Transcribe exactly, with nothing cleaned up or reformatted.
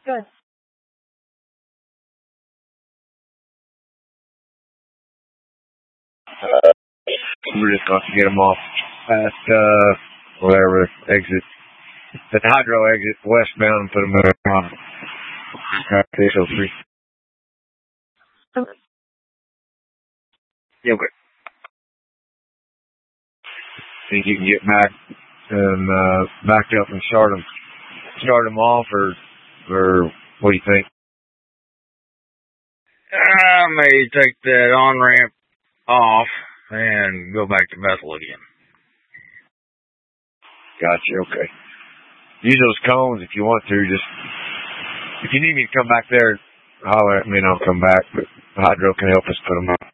Good. Uh, we're just going to get them off past, uh, whatever, exit, the hydro exit westbound and put them on six oh three. Okay. Yeah, okay. Think you can get back and, uh, back up and start them, start them off, or, or what do you think? I may take that on-ramp off and go back to Bethel again. Gotcha, okay. Use those cones if you want to. Just, if you need me to come back there, holler at me and I'll come back, but Hydro can help us put them up.